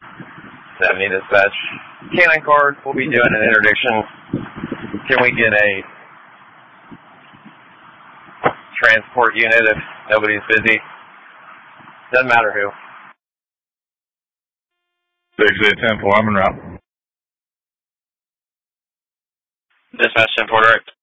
70 dispatch. Canine Card, we'll be doing an interdiction. Can we get a transport unit if nobody's busy? Doesn't matter who. 6810 for en route. Dispatch 10-4 direct.